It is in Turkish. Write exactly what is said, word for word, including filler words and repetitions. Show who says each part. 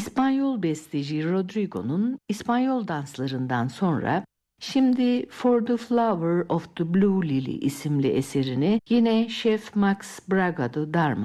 Speaker 1: İspanyol besteci Rodrigo'nun İspanyol danslarından sonra şimdi For the Flower of the Blue Lily isimli eserini yine Şef Max Bragado Darma